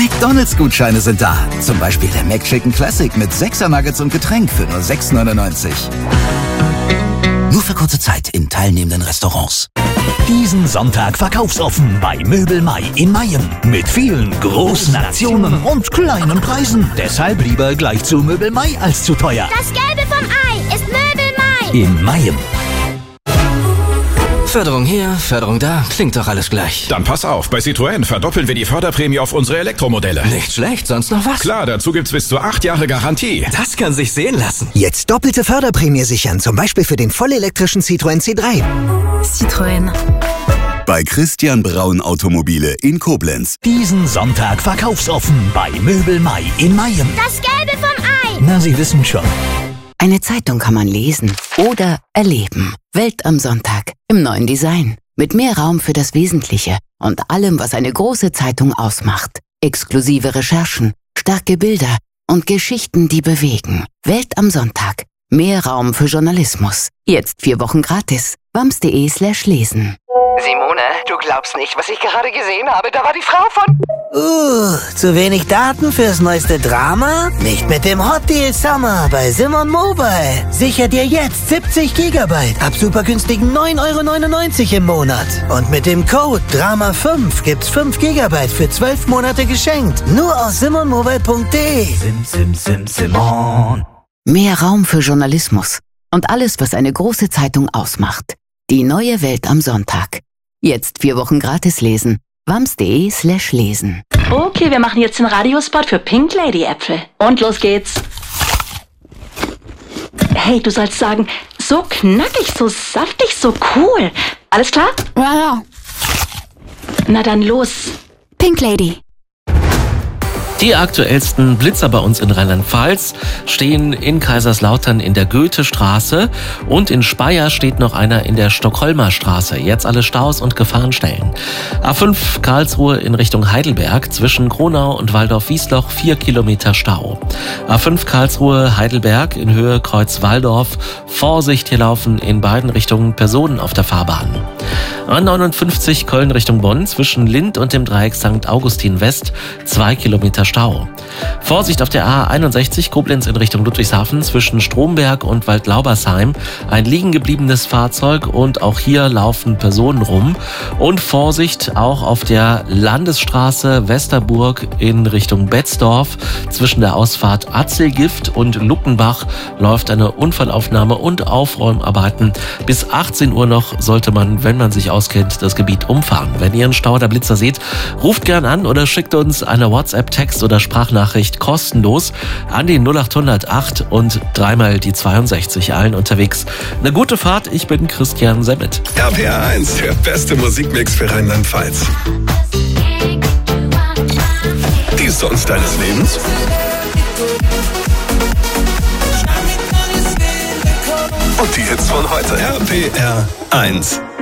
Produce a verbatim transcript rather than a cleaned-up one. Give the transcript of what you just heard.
McDonald's-Gutscheine sind da. Zum Beispiel der McChicken Classic mit sechser Nuggets und Getränk für nur sechs neunundneunzig. Nur für kurze Zeit in teilnehmenden Restaurants. Diesen Sonntag verkaufsoffen bei Möbel Mai in Mayen. Mit vielen großen Aktionen und kleinen Preisen. Deshalb lieber gleich zu Möbel Mai als zu teuer. Das Gelbe vom Ei ist Möbel Mai. In Mayen. Förderung hier, Förderung da, klingt doch alles gleich. Dann pass auf, bei Citroën verdoppeln wir die Förderprämie auf unsere Elektromodelle. Nicht schlecht, sonst noch was? Klar, dazu gibt's bis zu acht Jahre Garantie. Das kann sich sehen lassen. Jetzt doppelte Förderprämie sichern, zum Beispiel für den vollelektrischen Citroën C drei. Citroën. Bei Christian Braun Automobile in Koblenz. Diesen Sonntag verkaufsoffen bei Möbel Mai in Mayen. Das Gelbe vom Ei. Na, Sie wissen schon. Eine Zeitung kann man lesen oder erleben. Welt am Sonntag im neuen Design. Mit mehr Raum für das Wesentliche und allem, was eine große Zeitung ausmacht. Exklusive Recherchen, starke Bilder und Geschichten, die bewegen. Welt am Sonntag. Mehr Raum für Journalismus. Jetzt vier Wochen gratis. wams.de slash lesen. Simone, du glaubst nicht, was ich gerade gesehen habe. Da war die Frau von... Uh, zu wenig Daten fürs neueste Drama? Nicht mit dem Hot Deal Summer bei Simon Mobile. Sicher dir jetzt siebzig Gigabyte ab super günstigen neun Euro neunundneunzig im Monat. Und mit dem Code Drama fünf gibt's fünf Gigabyte für zwölf Monate geschenkt. Nur aus simon mobile punkt de. Sim, sim, sim, Simon. Mehr Raum für Journalismus und alles, was eine große Zeitung ausmacht. Die neue Welt am Sonntag. Jetzt vier Wochen gratis lesen. wams.de slash lesen. Okay, wir machen jetzt den Radiospot für Pink Lady Äpfel. Und los geht's. Hey, du sollst sagen, so knackig, so saftig, so cool. Alles klar? Ja, ja. Na dann los. Pink Lady. Die aktuellsten Blitzer bei uns in Rheinland-Pfalz stehen in Kaiserslautern in der Goethestraße und in Speyer steht noch einer in der Stockholmer Straße. Jetzt alle Staus und Gefahrenstellen. A fünf Karlsruhe in Richtung Heidelberg zwischen Kronau und Waldorf-Wiesloch vier Kilometer Stau. A fünf Karlsruhe Heidelberg in Höhe Kreuz Walldorf. Vorsicht, hier laufen in beiden Richtungen Personen auf der Fahrbahn. A neunundfünfzig Köln Richtung Bonn zwischen Lind und dem Dreieck Sankt Augustin West zwei Kilometer Stau. Vorsicht auf der A einundsechzig Koblenz in Richtung Ludwigshafen zwischen Stromberg und Waldlaubersheim. Ein liegen gebliebenes Fahrzeug und auch hier laufen Personen rum. Und Vorsicht auch auf der Landesstraße Westerburg in Richtung Betzdorf. Zwischen der Ausfahrt Atzelgift und Luckenbach läuft eine Unfallaufnahme und Aufräumarbeiten. Bis achtzehn Uhr noch sollte man, wenn man sich auskennt, das Gebiet umfahren. Wenn ihr einen Stau oder Blitzer seht, ruft gern an oder schickt uns eine WhatsApp-Text oder Sprachnachricht kostenlos an die null acht null acht und dreimal die zweiundsechzig. Allen unterwegs eine gute Fahrt. Ich bin Christian Semmet. R P R eins, der beste Musikmix für Rheinland-Pfalz. Die Songs deines Lebens. Und die Hits von heute. R P R eins.